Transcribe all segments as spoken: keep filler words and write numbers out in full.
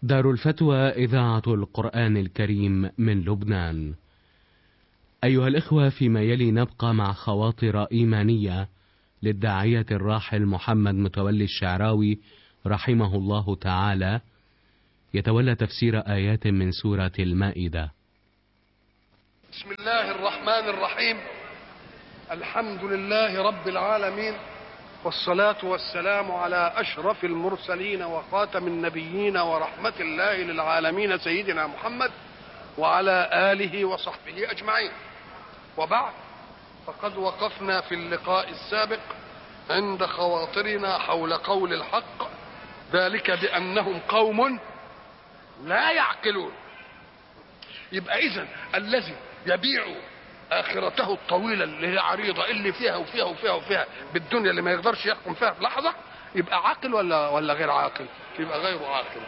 دار الفتوى إذاعة القرآن الكريم من لبنان. أيها الإخوة، فيما يلي نبقى مع خواطر إيمانية للداعية الراحل محمد متولي الشعراوي رحمه الله تعالى، يتولى تفسير آيات من سورة المائدة. بسم الله الرحمن الرحيم. الحمد لله رب العالمين، والصلاة والسلام على أشرف المرسلين وخاتم النبيين ورحمة الله للعالمين سيدنا محمد وعلى آله وصحبه أجمعين. وبعد، فقد وقفنا في اللقاء السابق عند خواطرنا حول قول الحق: ذلك بأنهم قوم لا يعقلون. يبقى إذن الذي يبيع آخرته الطويلة اللي هي عريضة اللي فيها وفيها وفيها وفيها بالدنيا اللي ما يقدرش يحكم فيها في لحظة، يبقى عاقل ولا ولا غير عاقل؟ يبقى غير عاقل.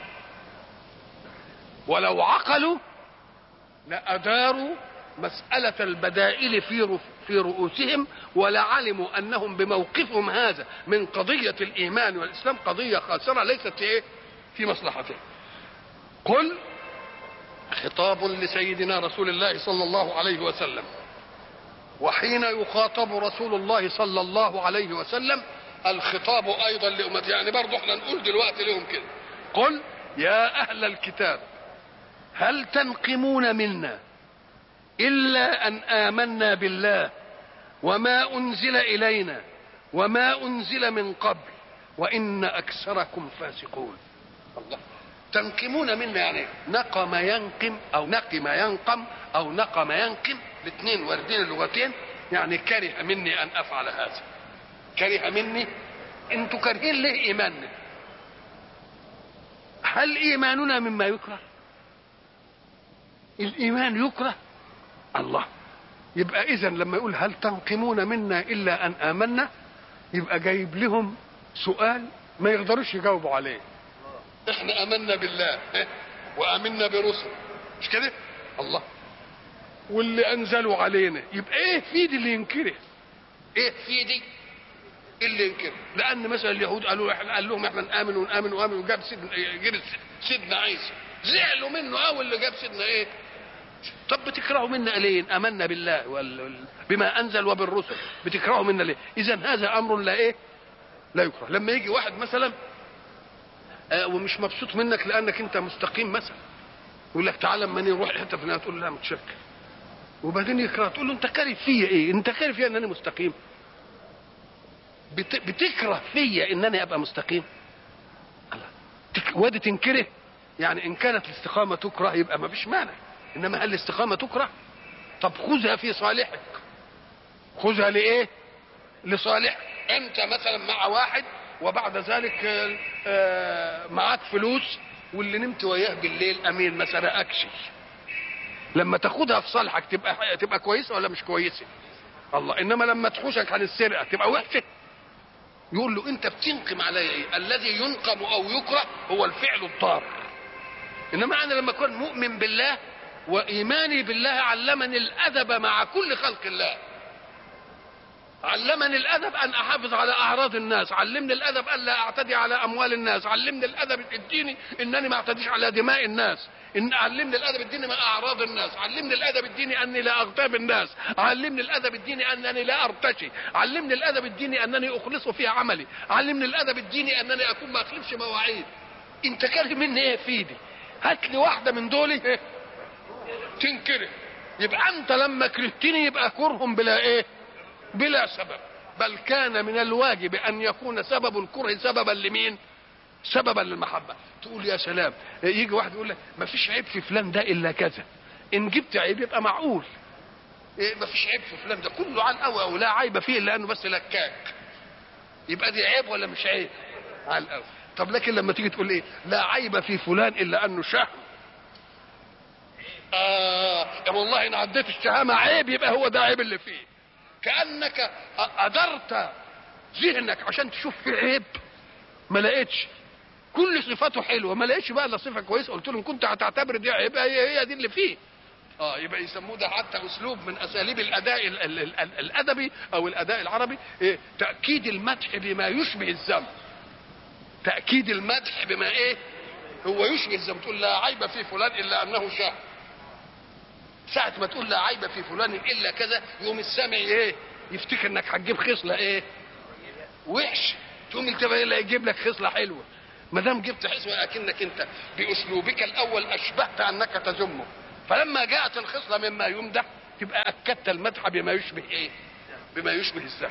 ولو عقلوا لأداروا مسألة البدائل في في رؤوسهم، ولعلموا أنهم بموقفهم هذا من قضية الإيمان والإسلام قضية خاسرة ليست إيه في مصلحتهم. قل، خطاب لسيدنا رسول الله صلى الله عليه وسلم، وحين يخاطب رسول الله صلى الله عليه وسلم الخطاب أيضا لأمته، يعني برضو احنا نقول دلوقتي لهم كده: قل يا أهل الكتاب هل تنقمون منا إلا أن آمنا بالله وما أنزل إلينا وما أنزل من قبل وإن أكثركم فاسقون. الله، تنقمون منا يعني نقم ينقم أو نقم ينقم أو نقم ينقم، الاثنين واردين اللغتين، يعني كره مني أن أفعل هذا، كره مني. انتوا كارهين ليه إيماننا؟ هل إيماننا مما يكره؟ الإيمان يكره؟ الله، يبقى إذن لما يقول هل تنقمون منا إلا أن آمنا، يبقى جايب لهم سؤال ما يقدروش يجاوبوا عليه. احنا آمنا بالله وآمنا برسل، مش كده؟ الله، واللي أنزلوا علينا، يبقى إيه في دي اللي ينكره؟ إيه في دي اللي ينكره؟ لأن مثلا اليهود قالوا احنا قال لهم احنا نآمن ونآمن ونآمن، وجاب سيدنا جاب سيدنا عيسى، زعلوا منه أول اللي جاب سيدنا إيه؟ طب بتكرهوا منا ليه؟ آمنا بالله وال... بما أنزل وبالرسل، بتكرهوا منا ليه؟ إذن هذا أمر لا إيه؟ لا يكره. لما يجي واحد مثلا آه ومش مبسوط منك لأنك أنت مستقيم مثلا، يقول لك تعالى اما نروح الحته فلانيه، تقول له لا متشكر، وبعدين يكره، تقول له انت كاره فيا ايه؟ انت كاره فيا ان انا مستقيم؟ بت... بتكره فيا ان انا ابقى مستقيم؟ الله، تك... وادي تنكره. يعني ان كانت الاستقامه تكره يبقى ما فيش مانع، انما هل الاستقامه تكره؟ طب خذها في صالحك، خذها لايه؟ لصالحك. انت مثلا مع واحد وبعد ذلك معاك فلوس، واللي نمت وياه بالليل امين ما سرقكش، لما تاخدها في صالحك تبقى تبقى كويسه ولا مش كويسه؟ الله، انما لما تخوشك عن السرقه تبقى وحشه. يقول له انت بتنقم علي ايه؟ الذي ينقم او يكره هو الفعل الضار، انما انا لما اكون مؤمن بالله وايماني بالله علمني الادب مع كل خلق الله، علمني الادب ان احافظ على اعراض الناس، علمني الادب ان لا اعتدي على اموال الناس، علمني الادب الديني انني ما اعتديش على دماء الناس، ان علمني الادب الديني مع اعراض الناس، علمني الادب الديني اني لا اغتاب الناس، علمني الادب الديني انني لا ارتشي، علمني الادب الديني انني اخلص في عملي، علمني الادب الديني انني اكون ما اخلفش مواعيد. انت كاره مني ايه في ايدي؟ هات لي واحده من دول تنكره. يبقى انت لما كرهتني يبقى كرهم بلا ايه؟ بلا سبب، بل كان من الواجب ان يكون سبب الكره سببا لمين؟ سببا للمحبه. تقول يا سلام، يجي واحد يقول لك ما فيش عيب في فلان ده الا كذا، ان جبت عيب يبقى معقول. إيه ما فيش عيب في فلان ده كله على القوي او لا عيب فيه الا انه بس لكاك، يبقى دي عيب ولا مش عيب؟ على القوي. طب لكن لما تيجي تقول ايه؟ لا عيب في فلان الا انه شهم، اه يا والله ان عديت الشهامه عيب يبقى هو ده عيب اللي فيه. كأنك أدرت ذهنك عشان تشوف فيه عيب، ما لقيتش، كل صفاته حلوه ما لقيتش بقى الا صفه كويسه، قلت لهم كنت هتعتبر دي عيب، هي هي دي اللي فيه. اه يبقى يسموه ده حتى اسلوب من اساليب الاداء ال ال ال الادبي او الاداء العربي، إيه؟ تاكيد المدح بما يشبه الذم، تاكيد المدح بما ايه؟ هو يشبه زي ما تقول لا عيب في فلان الا انه شاه. ساعة ما تقول لا عيب في فلان الا كذا يوم السامع ايه يفتكر انك هتجيب خصله ايه وحش، تقوم انت بقى يجيب لك خصله حلوه. ما دام جبت حصه اكنك انت باسلوبك الاول اشبهت انك تذمه، فلما جاءت الخصله مما يمدح تبقى اكدت المدح بما يشبه ايه؟ بما يشبه الذم.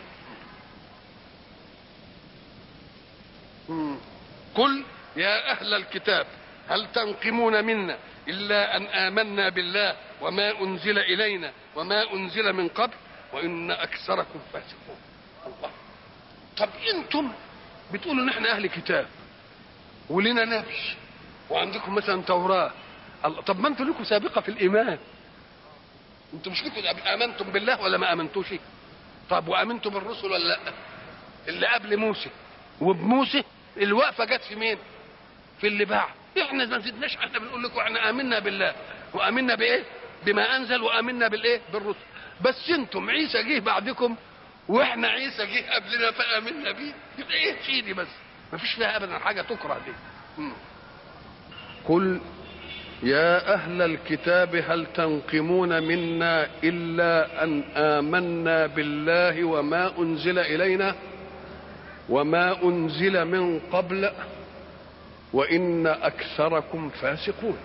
قل يا اهل الكتاب هل تنقمون منا الا ان امنا بالله وما انزل الينا وما انزل من قبل وان اكثركم فاسقون. الله. طب انتم بتقولوا ان احنا اهل كتاب ولنا نبي وعندكم مثلا توراة، طب ما انتوا لكم سابقة في الايمان، انتوا مش لكم امنتم بالله ولا ما امنتوش؟ طب وامنتم بالرسل ولا لا اللي قبل موسى؟ وبموسى الوقفة جت في مين؟ في اللي بعد. احنا ما زدناش، احنا بنقول لكم احنا امنا بالله وامنا بايه؟ بما انزل وامنا بالايه؟ بالرسل. بس انتم عيسى جه بعدكم واحنا عيسى جه قبلنا فامنا بيه، يبقى ايه سيدي؟ بس ما فيش فيها ابدا حاجه تكره دي. مم. قل يا اهل الكتاب هل تنقمون منا الا ان امنا بالله وما انزل الينا وما انزل من قبل وان اكثركم فاسقون.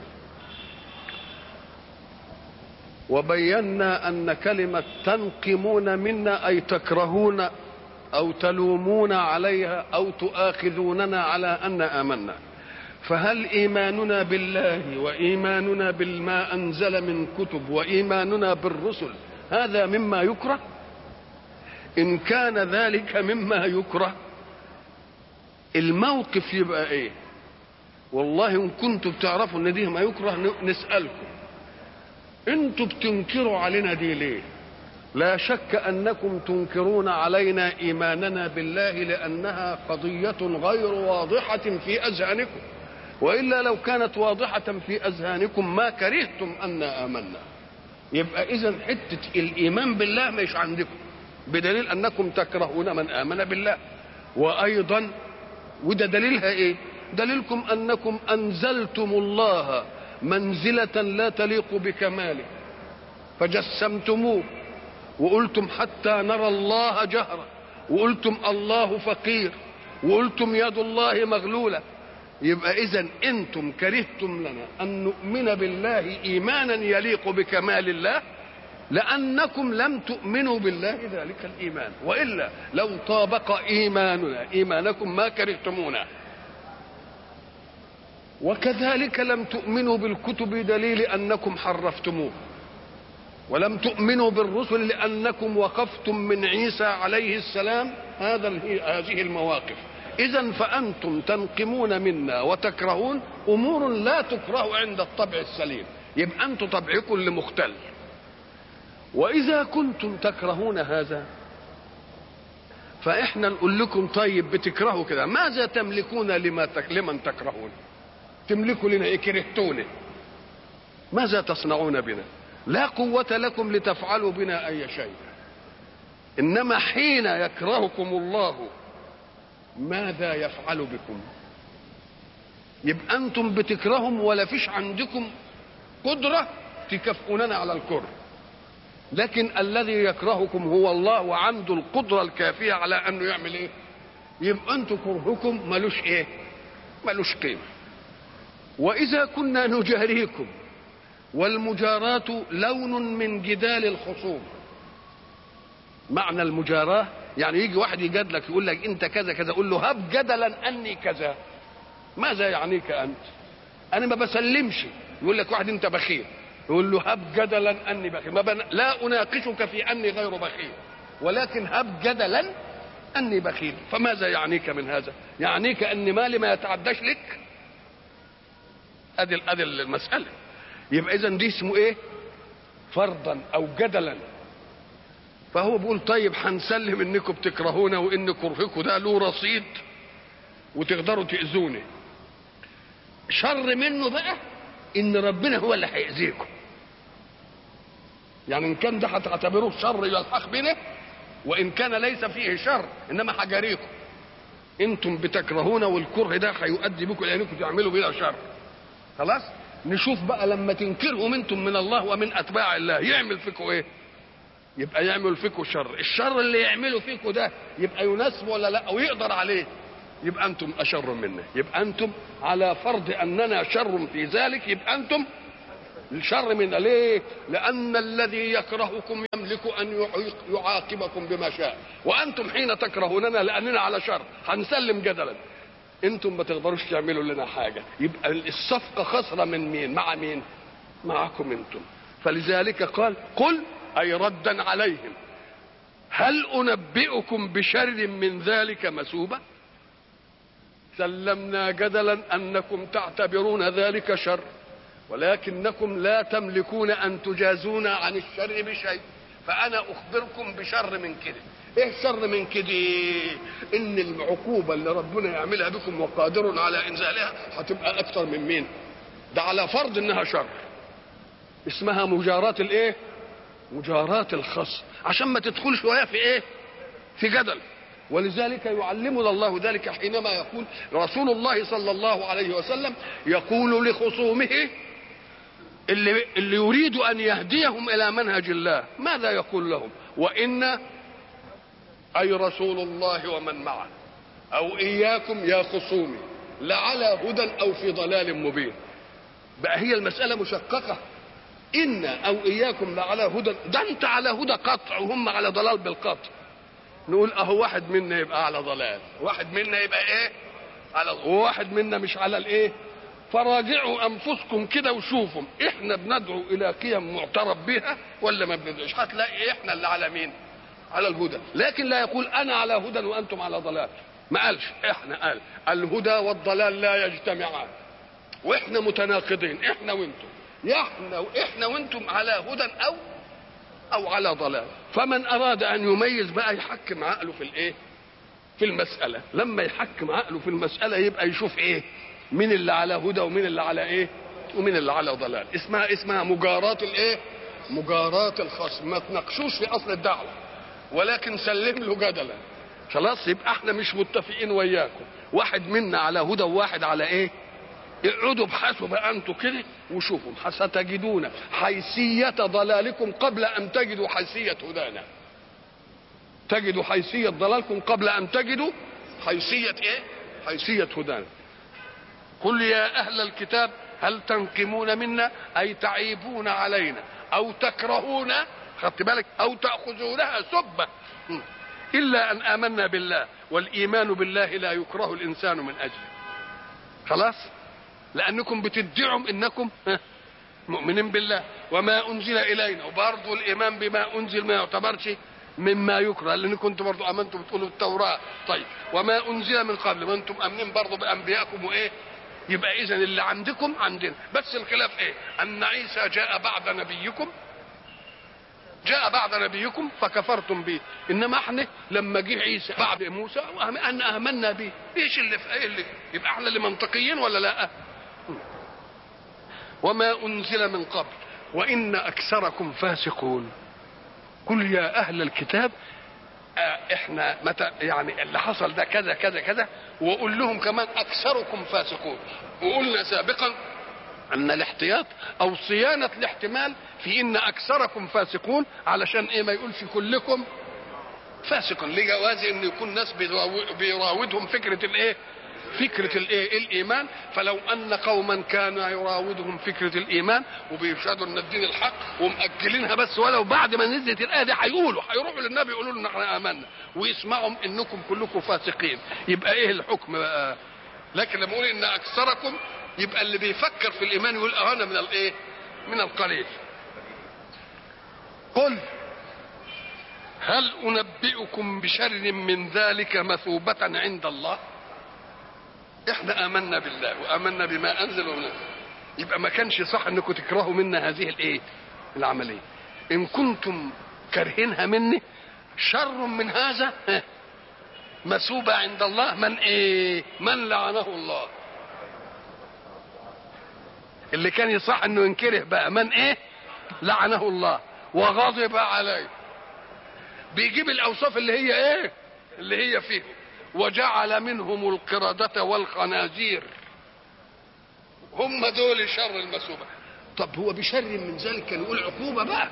وبينا ان كلمه تنقمون منا اي تكرهون او تلومون عليها او تؤاخذوننا على ان امنا. فهل ايماننا بالله وايماننا بما انزل من كتب وايماننا بالرسل هذا مما يكره؟ ان كان ذلك مما يكره الموقف يبقى ايه؟ والله ان كنتم بتعرفوا ان دي ما يكره نسالكم انتم بتنكروا علينا دي ليه؟ لا شك انكم تنكرون علينا ايماننا بالله لانها قضيه غير واضحه في اذهانكم، والا لو كانت واضحه في اذهانكم ما كرهتم ان امنا. يبقى اذا حته الايمان بالله مش عندكم، بدليل انكم تكرهون من امن بالله. وايضا وده دليلها ايه؟ دليلكم انكم انزلتم الله منزله لا تليق بكماله فجسمتموه وقلتم حتى نرى الله جهرا، وقلتم الله فقير، وقلتم يد الله مغلوله. يبقى اذا انتم كرهتم لنا ان نؤمن بالله ايمانا يليق بكمال الله لانكم لم تؤمنوا بالله ذلك الايمان، والا لو طابق ايماننا ايمانكم ما كرهتمونا. وكذلك لم تؤمنوا بالكتب دليل انكم حرفتموه، ولم تؤمنوا بالرسل لانكم وقفتم من عيسى عليه السلام هذا هذه المواقف. اذا فانتم تنقمون منا وتكرهون امور لا تكره عند الطبع السليم، يبقى انتم طبعكم اللي مختل. واذا كنتم تكرهون هذا فاحنا نقول لكم طيب بتكرهوا كده ماذا تملكون لما تك... لمن تكرهون؟ تملكوا لنا ايه؟ كرهتونا ماذا تصنعون بنا؟ لا قوة لكم لتفعلوا بنا اي شيء. انما حين يكرهكم الله ماذا يفعل بكم؟ يبقى انتم بتكرههم ولا فيش عندكم قدرة تكافئوننا على الكره، لكن الذي يكرهكم هو الله وعنده القدرة الكافية على انه يعمل ايه؟ يبقى انتم كرهكم ملوش ايه؟ ملوش قيمة. واذا كنا نجاريكم، والمجاراة لون من جدال الخصوم. معنى المجاراة يعني يجي واحد يجادلك يقول لك انت كذا كذا، قول له هب جدلا اني كذا. ماذا يعنيك انت؟ انا ما بسلمش. يقول لك واحد انت بخيل، يقول له هب جدلا اني بخيل. ما بن... لا اناقشك في اني غير بخيل، ولكن هب جدلا اني بخيل. فماذا يعنيك من هذا؟ يعنيك ان مالي ما يتعداش لك. ادي ادي المساله. يبقى اذا دي اسمه ايه؟ فرضا او جدلا. فهو بيقول طيب هنسلم انكم بتكرهونا وان كرهكم ده له رصيد وتقدروا تاذوني. شر منه بقى ان ربنا هو اللي هيأذيكم. يعني ان كان ده هتعتبروه شر يلحق بنا، وان كان ليس فيه شر انما هجاريكم. انتم بتكرهون والكره ده هيؤدي بكم الى انكم تعملوا بلا شر. خلاص نشوف بقى لما تنكرهم انتم من الله ومن اتباع الله يعمل فيكم ايه؟ يبقى يعمل فيكم شر. الشر اللي يعمله فيكم ده يبقى يناسب ولا لا ويقدر عليه؟ يبقى انتم اشر منا. يبقى انتم على فرض اننا شر في ذلك يبقى انتم الشر منا. ليه؟ لان الذي يكرهكم يملك ان يعاقبكم بما شاء، وانتم حين تكرهوننا لاننا على شر هنسلم جدلا انتم ما تقدروش تعملوا لنا حاجه. يبقى الصفقه خسره من مين؟ مع مين؟ معكم انتم. فلذلك قال قل اي ردا عليهم هل انبئكم بشر من ذلك مثوبه؟ سلمنا جدلا انكم تعتبرون ذلك شر ولكنكم لا تملكون ان تجازونا عن الشر بشيء، فانا اخبركم بشر من كده. ايه شر من كده؟ ان العقوبه اللي ربنا يعملها بكم وقادر على انزالها هتبقى اكثر من مين؟ ده على فرض انها شر. اسمها مجاراة الايه؟ مجاراة الخصم، عشان ما تدخل شويه في ايه؟ في جدل. ولذلك يعلمنا الله ذلك حينما يقول رسول الله صلى الله عليه وسلم يقول لخصومه اللي, اللي يريد ان يهديهم الى منهج الله ماذا يقول لهم؟ وان اي رسول الله ومن معه او اياكم يا خصومي لعلى هدى او في ضلال مبين. بقى هي المساله مشققه. ان او اياكم لعلى هدى، ده انت على هدى قطع وهم على ضلال بالقطع. نقول اهو واحد منا يبقى على ضلال، واحد منا يبقى ايه؟ على، وواحد منا مش على الايه؟ فراجعوا انفسكم كده وشوفوا احنا بندعو الى قيم معترف بها ولا ما بندعوش. هتلاقي احنا اللي على مين؟ على الهدى. لكن لا يقول انا على هدى وانتم على ضلال، ما قالش. احنا قال الهدى والضلال لا يجتمعان، واحنا متناقضين احنا وانتم. يا احنا واحنا وانتم على هدى او او على ضلال. فمن اراد ان يميز بقى يحكم عقله في الايه؟ في المساله. لما يحكم عقله في المساله يبقى يشوف ايه؟ مين اللي على هدى ومين اللي على ايه؟ ومين اللي على ضلال. اسمها اسمها مجاراة الايه؟ مجاراة الخصم. ما تناقشوش في اصل الدعوه ولكن سلم له جدلا. خلاص يبقى احنا مش متفقين وياكم، واحد منا على هدى وواحد على ايه؟ اقعدوا ابحثوا بقى انتوا كده وشوفوا ستجدون حيثية ضلالكم قبل ان تجدوا حيثية هدانا. تجدوا حيثية ضلالكم قبل ان تجدوا حيثية ايه؟ حيثية هدانا. قل يا اهل الكتاب هل تنقمون منا اي تعيبون علينا او تكرهون، خدت بالك، او تأخذونها سبة الا ان امنا بالله، والايمان بالله لا يكره الانسان من اجله. خلاص؟ لانكم بتدعوا انكم مؤمنين بالله وما انزل الينا، وبرضه الايمان بما انزل ما يعتبرش مما يكره، لان كنتم برضه امنتم بتقولوا التوراه. طيب وما انزل من قبل، ما انتم امنين برضه بانبيائكم وايه؟ يبقى اذا اللي عندكم عندنا، بس الخلاف ايه؟ ان عيسى جاء بعد نبيكم، جاء بعد نبيكم فكفرتم به، انما احنا لما جه عيسى بعد موسى ان امنا به. ايش اللي في ايه اللي يبقى احنا اللي منطقيين ولا لا؟ وما انزل من قبل وان اكثركم فاسقون. قل يا اهل الكتاب اه احنا متى يعني اللي حصل ده كذا كذا كذا، وقول لهم كمان اكثركم فاسقون. وقلنا سابقا ان الاحتياط او صيانه الاحتمال في ان اكثركم فاسقون علشان ايه؟ ما يقولش كلكم فاسق، لجواز ان يكون ناس بيراودهم فكره الايه؟ فكره الايه؟ الايمان. فلو ان قوما كان يراودهم فكره الايمان وبيشهدوا ان الدين الحق ومأجلينها بس، ولو بعد ما نزلت الايه دي هيقولوا هيروحوا للنبي يقولوا له احنا امنا، ويسمعوا انكم كلكم فاسقين، يبقى ايه الحكم بقى؟ لكن لما يقول ان اكثركم يبقى اللي بيفكر في الايمان يقول انا من الايه؟ من القليل. قل هل انبئكم بشر من ذلك مثوبة عند الله؟ احنا امنا بالله وامنا بما انزل ومن، يبقى ما كانش صح انكم تكرهوا منا هذه الايه؟ العمليه. ان كنتم كارهينها مني شر من هذا مثوبة عند الله من ايه؟ من لعنه الله. اللي كان يصح انه ينكره بقى من ايه؟ لعنه الله وغضب عليه. بيجيب الاوصاف اللي هي ايه؟ اللي هي فيه. وجعل منهم القردة والخنازير، هم دول شر المثوبة. طب هو بشر من ذلك كان يقول عقوبة بقى؟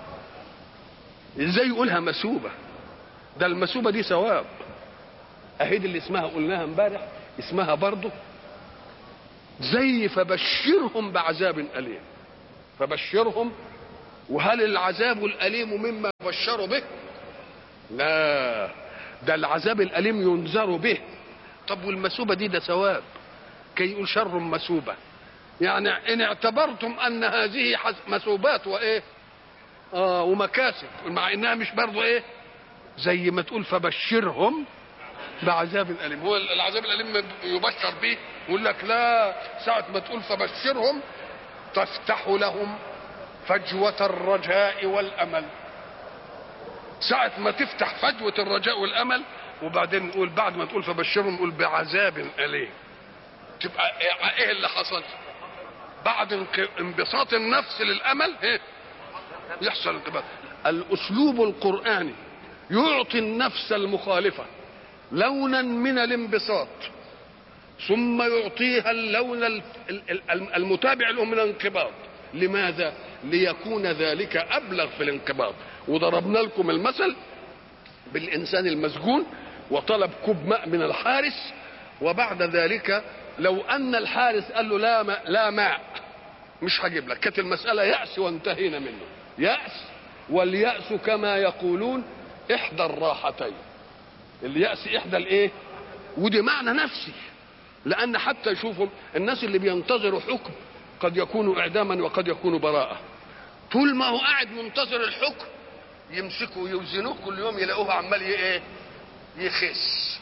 ازاي يقولها مثوبة؟ ده المثوبة دي ثواب. اهيد اللي اسمها قلناها امبارح، اسمها برضه زي فبشرهم بعذاب أليم. فبشرهم، وهل العذاب الأليم مما بشروا به؟ لا، ده العذاب الأليم ينذر به. طب والمثوبة دي ده ثواب، كي يقول شر مثوبة. يعني إن اعتبرتم أن هذه مثوبات وإيه آه ومكاسب، مع إنها مش برضو إيه زي ما تقول فبشرهم بعذاب أليم. هو العذاب الأليم يبشر به؟ يقول لك لا، ساعة ما تقول فبشرهم تفتح لهم فجوة الرجاء والأمل. ساعة ما تفتح فجوة الرجاء والأمل، وبعدين نقول بعد ما تقول فبشرهم نقول بعذاب أليم. تبقى ايه اللي حصل؟ بعد انبساط النفس للأمل ايه يحصل انقباض. الأسلوب القرآني يعطي النفس المخالفة لونا من الانبساط، ثم يعطيها اللون المتابع له من الانقباض. لماذا؟ ليكون ذلك أبلغ في الانقباض. وضربنا لكم المثل بالإنسان المسجون وطلب كوب ماء من الحارس، وبعد ذلك لو أن الحارس قال له لا ماء, لا ماء مش هجيب لك، كانت المسألة يأس وانتهينا منه. يأس، واليأس كما يقولون إحدى الراحتين. اليأس إحدى الإيه؟ ودي معنى نفسي، لأن حتى يشوفوا الناس اللي بينتظروا حكم قد يكونوا إعداما وقد يكونوا براءة، طول ما هو قاعد منتظر الحكم يمسكوا ويوزنوه كل يوم يلاقوه عمال ايه يخس.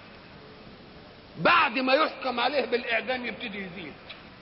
بعد ما يحكم عليه بالإعدام يبتدي يزيد.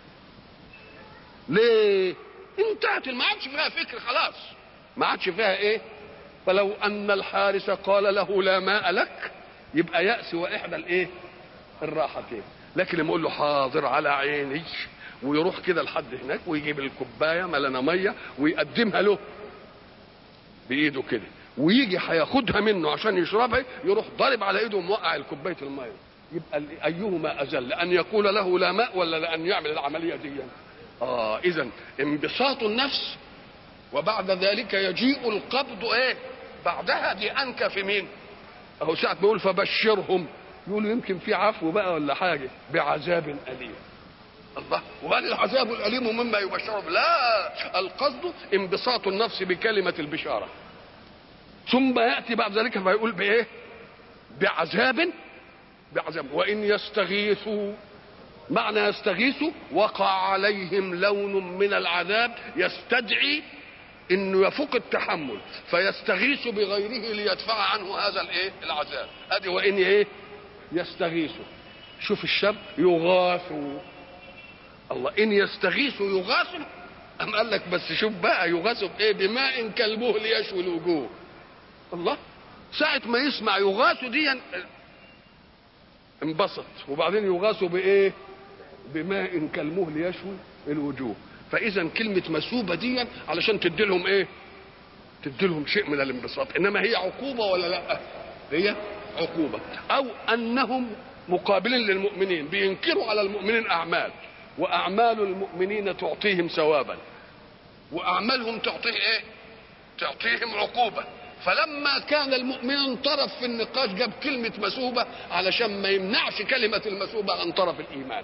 ليه؟ انتهت، ما عادش فيها فكر خلاص، ما عادش فيها ايه. فلو أن الحارس قال له لا ماء لك يبقى يأس وإحدى الايه الراحتين. لكن لما يقول له حاضر على عيني، ويروح كده لحد هناك ويجيب الكوبايه ملانه ميه ويقدمها له بايده كده، ويجي هياخدها منه عشان يشربها، يروح ضارب على ايده وموقع الكوبايه الميه. يبقى ايهما اذل، ان يقول له لا ماء ولا لان يعمل العمليه دي؟ اه اذا انبساط النفس وبعد ذلك يجيء القبض ايه بعدها، دي انكى في مين؟ اهو ساعه ما يقول فبشرهم يقولوا يمكن في عفو بقى ولا حاجه بعذاب اليم. الله، وهل العذاب الأليم مما يبشر؟ لا، القصد انبساط النفس بكلمة البشارة، ثم يأتي بعد ذلك فيقول بإيه؟ بعذاب بعذاب. وإن يستغيثوا، معنى يستغيثوا وقع عليهم لون من العذاب يستدعي انه يفوق التحمل، فيستغيث بغيره ليدفع عنه هذا الايه العذاب. ادي وإن ايه يستغيثوا. شوف الشر يغاثوا. الله، إن يستغيثوا يغاثوا. أم قال لك بس شوف بقى يغاثوا بإيه؟ بماء كالمهل يشوي الوجوه. الله، ساعة ما يسمع يغاثوا دي انبسط، وبعدين يغاثوا بإيه؟ بماء كالمهل يشوي الوجوه. فإذا كلمة مثوبة دي علشان تدي لهم إيه؟ تدي لهم شيء من الانبساط. إنما هي عقوبة ولا لا؟ هي عقوبة. أو أنهم مقابلين للمؤمنين، بينكروا على المؤمنين أعمال، وأعمال المؤمنين تعطيهم ثوابا، وأعمالهم تعطيه إيه؟ تعطيهم عقوبة. فلما كان المؤمن طرف في النقاش جاب كلمة مثوبة علشان ما يمنعش كلمة المثوبة عن طرف الإيمان.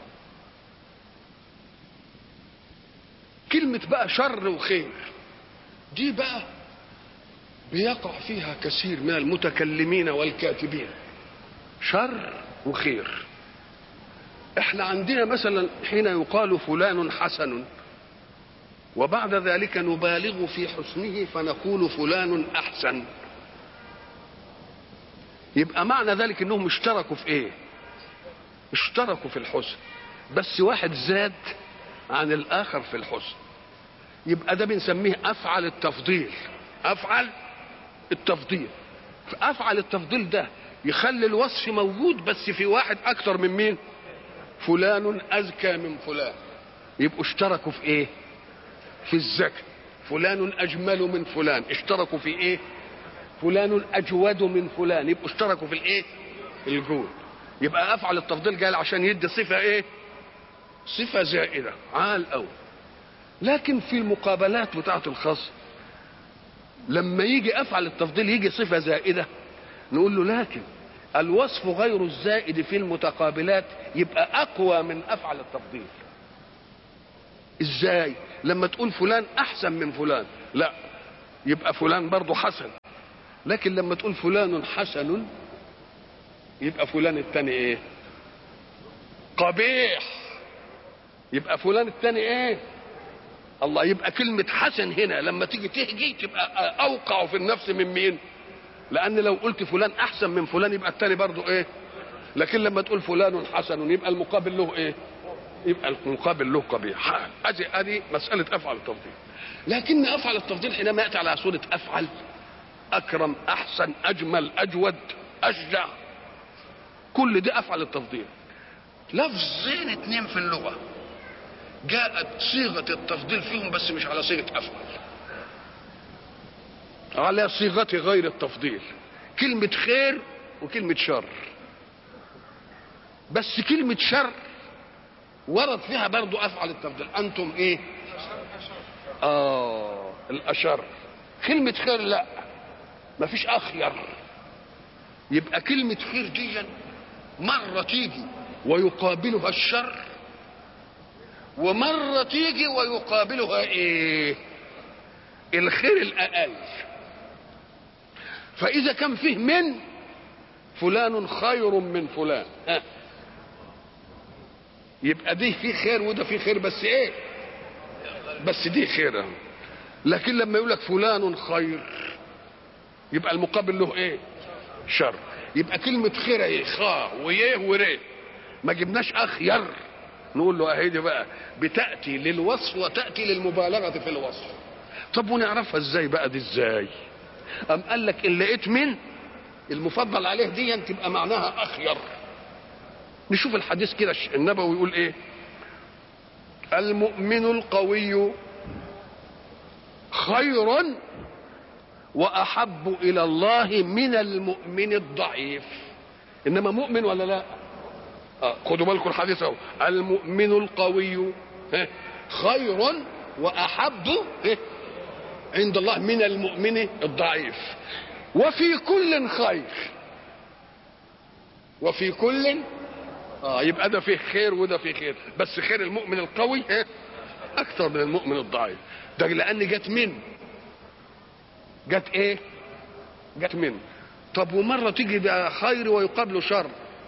كلمة بقى شر وخير دي بقى بيقع فيها كثير من المتكلمين والكاتبين، شر وخير. احنا عندنا مثلا حين يقال فلان حسن وبعد ذلك نبالغ في حسنه فنقول فلان احسن، يبقى معنى ذلك انهم اشتركوا في ايه؟ اشتركوا في الحسن، بس واحد زاد عن الاخر في الحسن. يبقى ده بنسميه افعل التفضيل. افعل التفضيل افعل التفضيل ده يخلي الوصف موجود، بس في واحد اكتر من مين؟ فلان أزكى من فلان. يبقوا اشتركوا في ايه؟ في الزكاة. فلان أجمل من فلان، اشتركوا في ايه؟ فلان أجود من فلان، يبقوا اشتركوا في الايه؟ الجود. يبقى افعل التفضيل جاي عشان يدي صفه ايه؟ صفه زائده عال قوي. لكن في المقابلات بتاعه الخاص لما يجي افعل التفضيل يجي صفه زائده نقول له لكن الوصف غير الزائد في المتقابلات يبقى اقوى من افعل التفضيل. ازاي؟ لما تقول فلان احسن من فلان لا يبقى فلان برضه حسن، لكن لما تقول فلان حسن يبقى فلان الثاني ايه؟ قبيح. يبقى فلان الثاني ايه؟ الله. يبقى كلمة حسن هنا لما تيجي تهجي تبقى اوقع في النفس من مين؟ لان لو قلت فلان احسن من فلان يبقى الثاني برضه ايه؟ لكن لما تقول فلان حسن يبقى المقابل له ايه؟ يبقى المقابل له قبيح. ادي ادي مسألة افعل التفضيل. لكن افعل التفضيل حينما ياتي على صورة افعل اكرم احسن اجمل اجود اشجع كل دي افعل التفضيل. لفظين اتنين في اللغة جاءت صيغة التفضيل فيهم بس مش على صيغة افعل، على صيغة غير التفضيل. كلمة خير وكلمة شر. بس كلمة شر ورد فيها برضو افعل التفضيل. انتم ايه؟ اه الاشر. كلمة خير لا ما فيش اخير. يبقى كلمة خير دي مرة تيجي ويقابلها الشر ومرة تيجي ويقابلها ايه؟ الخير الاقل. فاذا كان فيه من فلان خير من فلان ها يبقى دي فيه خير وده فيه خير بس ايه؟ بس دي خير. لكن لما يقول لك فلان خير يبقى المقابل له ايه؟ شر. يبقى كلمة خير ايه؟ خا ويه وريه. ما جبناش اخير نقول له اهي دي بقى بتأتي للوصف وتأتي للمبالغة في الوصف. طب ونعرفها ازاي بقى دي ازاي؟ ام قال لك ان لقيت من المفضل عليه دي تبقى معناها اخير. نشوف الحديث كده النبوي يقول ايه؟ المؤمن القوي خير واحب الى الله من المؤمن الضعيف. انما مؤمن ولا لا؟ آه خدوا بالكم الحديث اهو. المؤمن القوي خير واحب عند الله من المؤمن الضعيف وفي كل خير. وفي كل اه يبقى ده فيه خير وده فيه خير، بس خير المؤمن القوي اكثر من المؤمن الضعيف. ده لان جت من جت ايه؟ جت من. طب ومره تيجي ده خير ويقابله شر.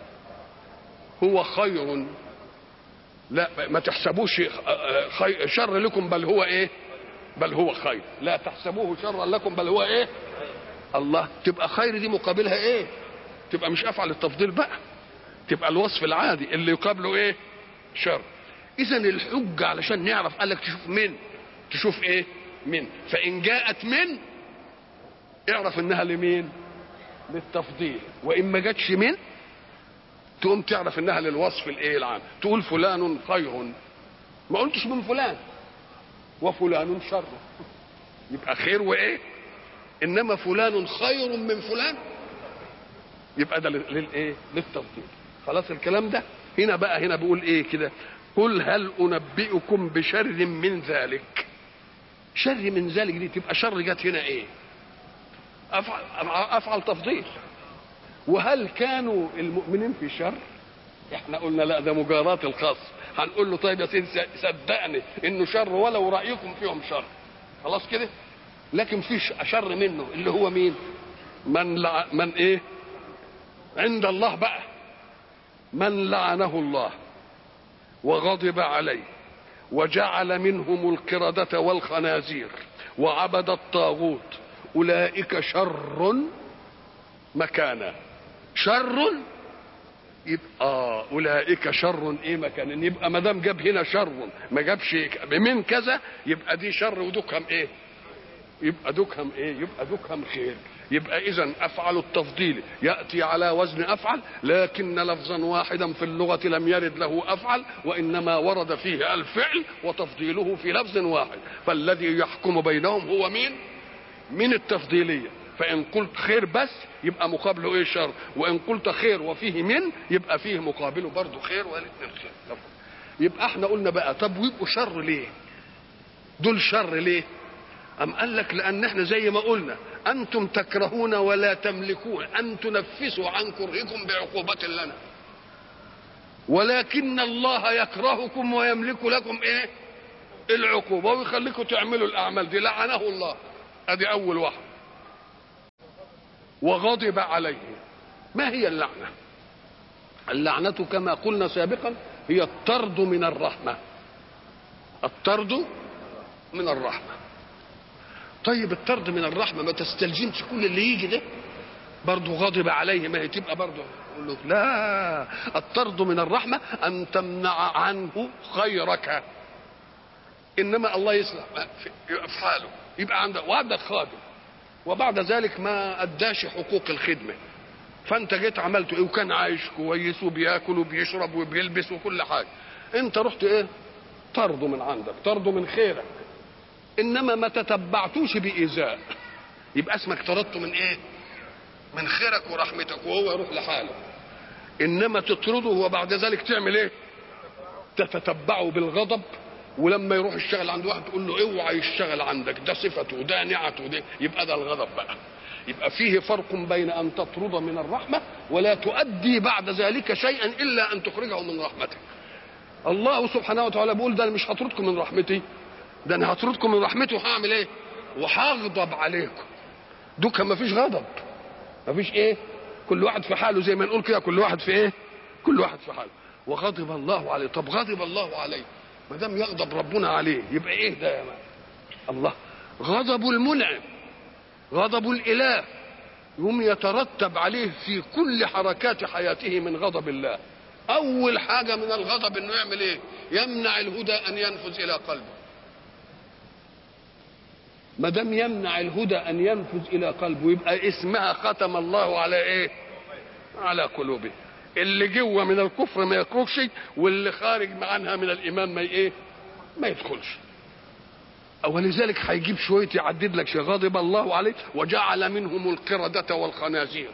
هو خير لا ما تحسبوش خير شر لكم بل هو ايه؟ بل هو خير. لا تحسبوه شرا لكم بل هو ايه؟ الله. تبقى خير دي مقابلها ايه؟ تبقى مش افعل التفضيل بقى، تبقى الوصف العادي اللي يقابله ايه؟ شر. اذا الحجه علشان نعرف قال لك تشوف من تشوف ايه؟ من. فان جاءت من اعرف انها لمين؟ للتفضيل. وان ما جاتش من تقوم تعرف انها للوصف الايه العام. تقول فلان خير ما قلتش من فلان وفلان شر يبقى خير وايه؟ انما فلان خير من فلان يبقى ده للايه؟ للتفضيل. خلاص الكلام ده. هنا بقى هنا بيقول ايه كده؟ قل هل انبئكم بشر من ذلك. شر من ذلك دي تبقى شر جت هنا ايه؟ افعل افعل تفضيل. وهل كانوا المؤمنين في شر؟ احنا قلنا لا ده مجاراة الخاص. هنقول له طيب يا سيدي صدقني انه شر ولو رايكم فيهم شر. خلاص كده. لكن في شر منه اللي هو مين؟ من لع... من ايه؟ عند الله بقى من لعنه الله وغضب عليه وجعل منهم القردة والخنازير وعبد الطاغوت اولئك شر مكانا. شر يبقى اولئك شر ايه مكانا. يبقى ما دام جاب هنا شر ما جابش من كذا يبقى دي شر ودكهم ايه؟ يبقى دكهم ايه؟ يبقى دكهم خير. يبقى اذا افعل التفضيل ياتي على وزن افعل، لكن لفظا واحدا في اللغه لم يرد له افعل وانما ورد فيه الفعل وتفضيله في لفظ واحد. فالذي يحكم بينهم هو مين؟ من التفضيليه. فان قلت خير بس يبقى مقابله ايه؟ شر. وان قلت خير وفيه من يبقى فيه مقابله برضه خير، والاثنين خير. يبقى احنا قلنا بقى طب ويبقوا شر ليه؟ دول شر ليه؟ أم قال لك لأن احنا زي ما قلنا أنتم تكرهون ولا تملكون أن تنفسوا عن كرهكم بعقوبة لنا، ولكن الله يكرهكم ويملك لكم ايه؟ العقوبة، ويخليكم تعملوا الأعمال دي. لعنه الله. ادي أول واحد. وغضب عليه. ما هي اللعنة؟ اللعنة كما قلنا سابقا هي الطرد من الرحمة. الطرد من الرحمة. طيب الطرد من الرحمة ما تستلزمش كل اللي يجي ده برضه غضب عليه، ما هي تبقى برضه يقول له لا، الطرد من الرحمة أن تمنع عنه خيرك، إنما الله يصلح في حاله. يبقى عندك وعندك خادم وبعد ذلك ما أداش حقوق الخدمة، فأنت جيت عملت إيه؟ وكان عايش كويس وبياكل وبيشرب وبيلبس وكل حاجة، أنت رحت إيه؟ طرده من عندك، طرده من خيرك، انما ما تتبعتوش بايذاء، يبقى اسمك طردته من ايه؟ من خيرك ورحمتك، وهو يروح لحاله. انما تطرده وبعد ذلك تعمل ايه؟ تتتبعه بالغضب، ولما يروح يشتغل عند واحد تقول له اوعى يشتغل عندك، ده صفته ده نعته ده، يبقى ده الغضب بقى. يبقى فيه فرق بين ان تطرد من الرحمه ولا تؤدي بعد ذلك شيئا الا ان تخرجه من رحمتك. الله سبحانه وتعالى بيقول ده انا مش هطردكم من رحمتي، ده انا هطردكم من رحمتي وهعمل ايه؟ وهغضب عليكم. دوكا ما فيش غضب، ما فيش ايه؟ كل واحد في حاله زي ما نقول كده، كل واحد في ايه؟ كل واحد في حاله. وغضب الله عليه. طب غضب الله عليه ما دام يغضب ربنا عليه يبقى ايه ده يا مان؟ الله غضب المنعم، غضب الاله، يوم يترتب عليه في كل حركات حياته من غضب الله. اول حاجه من الغضب انه يعمل ايه؟ يمنع الهدى ان ينفذ الى قلبه. ما دام يمنع الهدى ان ينفذ الى قلبه يبقى اسمها ختم الله على ايه؟ على قلوبه. اللي جوه من الكفر ما يخرجش، واللي خارج عنها من الايمان ما ايه؟ ما يدخلش. ولذلك هيجيب شويه يعدد لك شيء. غضب الله عليه وجعل منهم القردة والخنازير.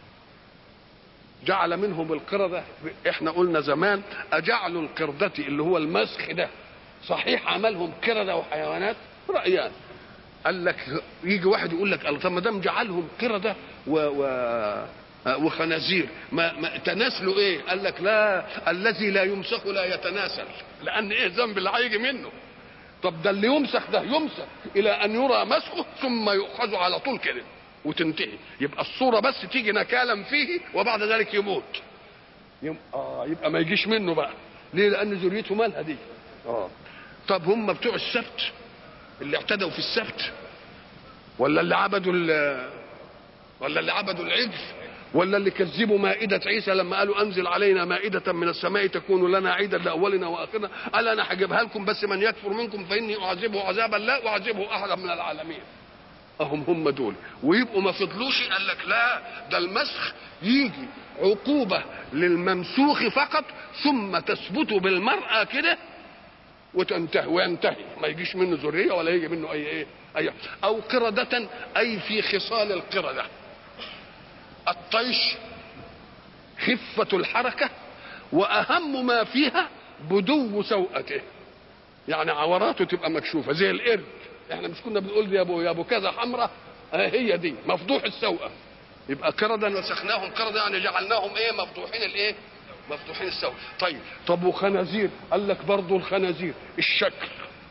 جعل منهم القردة. احنا قلنا زمان اجعلوا القردة اللي هو المسخ ده صحيح عملهم قردة وحيوانات؟ رأيان. قال لك يجي واحد يقول لك طب ما دام جعلهم قردة و, و وخنازير ما, ما تناسلوا ايه؟ قال لك لا، الذي لا يمسخ لا يتناسل، لان ايه ذنب اللي هيجي منه؟ طب ده اللي يمسخ ده يمسخ الى ان يرى مسخه ثم يؤخذ على طول كده وتنتهي. يبقى الصوره بس تيجي نكالا فيه وبعد ذلك يموت. يم... اه يبقى ما يجيش منه بقى. ليه؟ لان ذريته مالها دي. اه طب هم بتوع السبت اللي اعتدوا في السبت، ولا اللي عبدوا ولا اللي عبدوا العجل، ولا اللي كذبوا مائدة عيسى لما قالوا انزل علينا مائدة من السماء تكون لنا عيدا لاولنا واخرنا؟ قال انا هجيبها لكم بس من يكفر منكم فاني اعذبه عذابا لا اعذبه احدا من العالمين. اهم هم دول. ويبقوا ما فضلوش. قال لك لا، ده المسخ يجي عقوبة للممسوخ فقط ثم تثبت بالمرأة كده وتنتهي وينتهي، ما يجيش منه ذريه ولا يجي منه اي ايه اي. او قردة اي في خصال القردة، الطيش، خفة الحركة، واهم ما فيها بدو سوءته، يعني عوراته تبقى مكشوفة زي القرد. احنا مش كنا بنقول يا ابو يا ابو كذا حمراء؟ هي دي مفضوح السوءة. يبقى قردا وسخناهم قردا يعني جعلناهم ايه؟ مفضوحين الايه؟ مفتوحين السوء. طيب طب وخنازير؟ قال لك برضه الخنازير الشكل،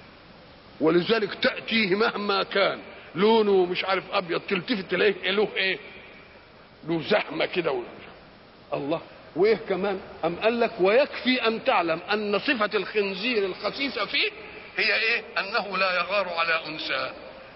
ولذلك تأتيه مهما كان لونه مش عارف ابيض تلتفت تلاقيه له ايه؟ له زحمه كده. الله. وايه كمان؟ ام قال لك ويكفي ان تعلم ان صفه الخنزير الخسيسه فيه هي ايه؟ انه لا يغار على انثى،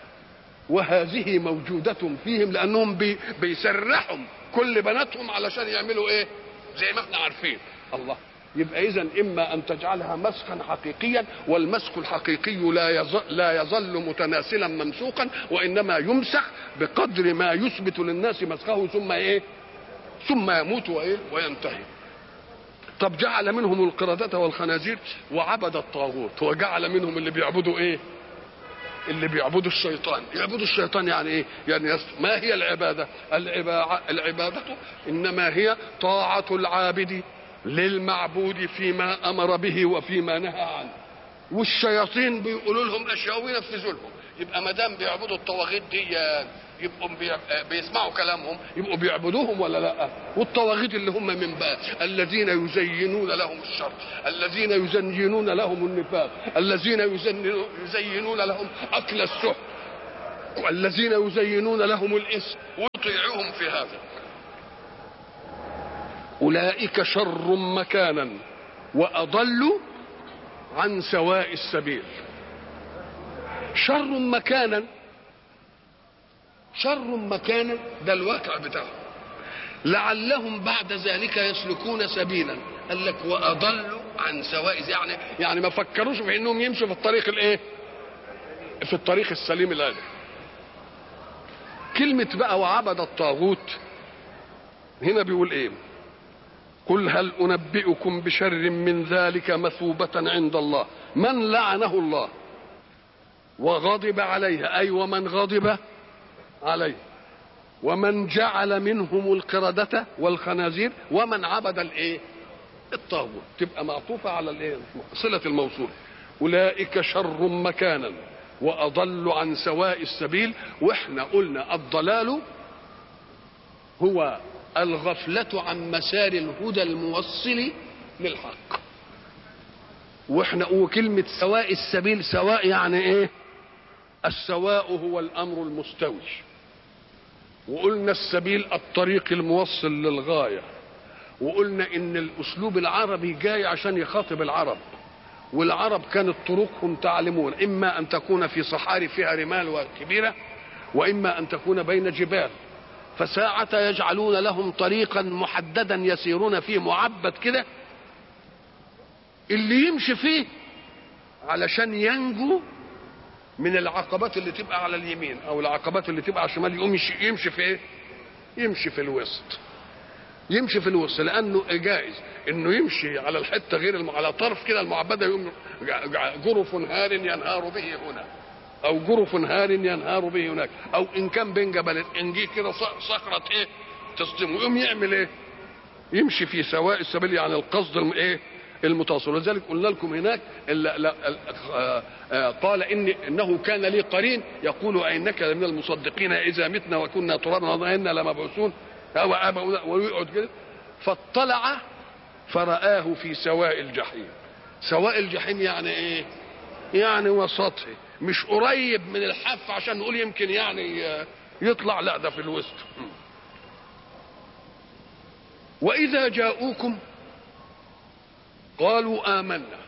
وهذه موجوده فيهم لانهم بي بيسرحهم كل بناتهم علشان يعملوا ايه؟ زي ما احنا عارفين. الله. يبقى اذا اما ان تجعلها مسخا حقيقيا، والمسخ الحقيقي لا يظل, لا يظل متناسلا ممسوقا، وانما يمسخ بقدر ما يثبت للناس مسخه ثم ايه؟ ثم يموت وايه؟ وينتهي. طب جعل منهم القردة والخنازير وعبد الطاغوت، وجعل منهم اللي بيعبدوا ايه؟ اللي بيعبدوا الشيطان. يعبدوا الشيطان يعني ايه؟ يعني ما هي العباده؟ العباده انما هي طاعه العابد للمعبود فيما امر به وفيما نهى عنه، والشياطين بيقولوا لهم اشياء وينفذوا لهم. يبقى ما دام بيعبدوا الطواغيت دي يبقوا بيسمعوا كلامهم، يبقوا بيعبدوهم ولا لا؟ والطواغيت اللي هم من بقى الذين يزينون لهم الشر، الذين يزينون لهم النفاق، الذين يزينون لهم اكل السحت، والذين يزينون لهم الاثم ويطيعوهم في هذا. اولئك شر مكانا واضل عن سواء السبيل. شر مكانا، شر مكانا ده الواقع بتاعهم، لعلهم بعد ذلك يسلكون سبيلا. قال لك واضلوا عن سواء، يعني يعني ما فكروش في انهم يمشوا في الطريق الايه؟ في الطريق السليم الآن. كلمة بقى وعبد الطاغوت هنا بيقول ايه؟ قل هل انبئكم بشر من ذلك مثوبة عند الله من لعنه الله وغضب عليه، اي ومن غضب عليه، ومن جعل منهم القردة والخنازير، ومن عبد الايه؟ الطاغوت. تبقى معطوفة على الايه؟ صلة الموصول. اولئك شر مكانا واضل عن سواء السبيل. واحنا قلنا الضلال هو الغفلة عن مسار الهدى الموصل للحق. واحنا وكلمة سواء السبيل، سواء يعني ايه؟ السواء هو الامر المستوي. وقلنا السبيل الطريق الموصل للغاية. وقلنا ان الاسلوب العربي جاي عشان يخاطب العرب، والعرب كانت طرقهم تعلمون اما ان تكون في صحاري فيها رمال وكبيرة، واما ان تكون بين جبال، فساعة يجعلون لهم طريقا محددا يسيرون فيه معبد كده، اللي يمشي فيه علشان ينجو من العقبات اللي تبقى على اليمين او العقبات اللي تبقى على الشمال، يقوم يمشي في ايه؟ يمشي في الوسط. يمشي في الوسط لانه جائز انه يمشي على الحته غير الم... على طرف كده المعبده، يقوم جرف هار ينهار به هنا، او جرف هار ينهار به هناك، او ان كان بين جبلين انجيه كده صخره ايه تصدم، ويقوم يعمل ايه؟ يمشي في سواء السبيل، يعني القصد الايه؟ المتواصل. ولذلك قلنا لكم هناك قال إن انه كان لي قرين يقول أئنك لمن المصدقين اذا متنا وكنا ترابا وإنا لمبعوثون، او ابا ويقعد كده. فاطلع فرآه في سواء الجحيم. سواء الجحيم يعني ايه؟ يعني وسطه، مش قريب من الحافه عشان نقول يمكن يعني يطلع، لا ده في الوسط. واذا جاءوكم قالوا آمنا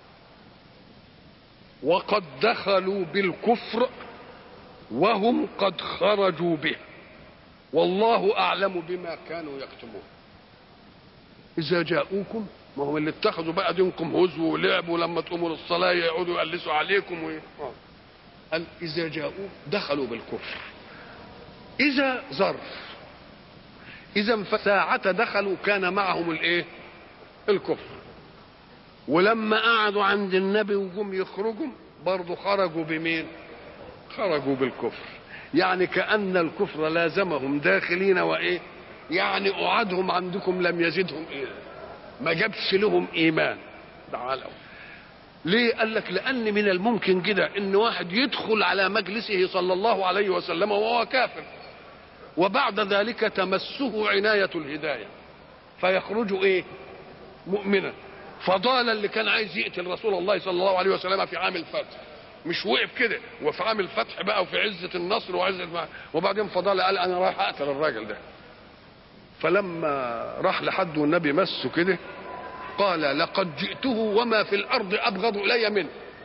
وقد دخلوا بالكفر وهم قد خرجوا به والله أعلم بما كانوا يكتمون. إذا جاءوكم، ما هو اللي اتخذوا بقى دينكم هزو ولعب، ولما تقوموا للصلاة يقعدوا يقلسوا عليكم و... قال إذا جاءوا دخلوا بالكفر. إذا ظرف، إذا فساعة دخلوا كان معهم الإيه؟ الكفر. ولما قعدوا عند النبي وجم يخرجوا برضو خرجوا بمين؟ خرجوا بالكفر. يعني كأن الكفر لازمهم داخلين وإيه؟ يعني قعدهم عندكم لم يزدهم إيه؟ ما جابش لهم إيمان. تعالوا ليه؟ قال لك لأن من الممكن كده إن واحد يدخل على مجلسه صلى الله عليه وسلم وهو كافر، وبعد ذلك تمسه عناية الهداية فيخرج إيه؟ مؤمنا. فضال اللي كان عايز يقتل رسول الله صلى الله عليه وسلم في عام الفتح، مش وقف كده وفي عام الفتح بقى وفي عزة النصر وعزة المع... وبعدين فضال قال أنا رايح أقتل الراجل ده. فلما راح لحد والنبي مسه كده قال لقد جئته وما في الأرض أبغض إلي منه،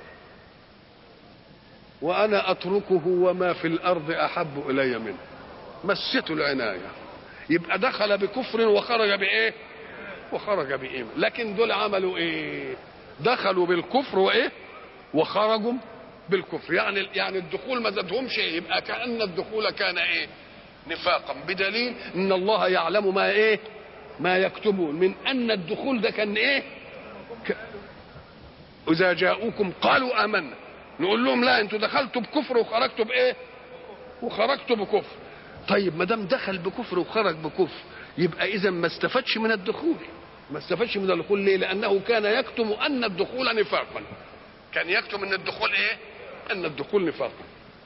وأنا أتركه وما في الأرض أحب إلي منه. مسته العناية. يبقى دخل بكفر وخرج بإيه؟ وخرج بإيمان. لكن دول عملوا إيه؟ دخلوا بالكفر وإيه؟ وخرجوا بالكفر. يعني يعني الدخول ما زادهمش إيه؟ يبقى كأن الدخول كان إيه؟ نفاقا، بدليل إن الله يعلم ما إيه؟ ما يكتبون، من أن الدخول ده كان إيه؟ ك... إذا جاءوكم قالوا آمنا نقول لهم لا انتوا دخلتوا بكفر وخرجتوا بايه؟ وخرجتوا بكفر. طيب ما دام دخل بكفر وخرج بكفر يبقى اذا ما استفادش من الدخول. ما استفادش من الدخول ليه؟ لانه كان يكتم ان الدخول نفاقا. كان يكتم ان الدخول ايه؟ ان الدخول نفاقا.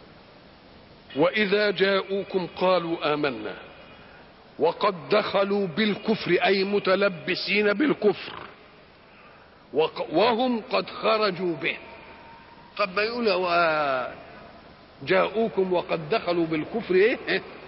واذا جاءوكم قالوا آمنا وقد دخلوا بالكفر اي متلبسين بالكفر وهم قد خرجوا به. طب ما يقول جاءوكم وقد دخلوا بالكفر ايه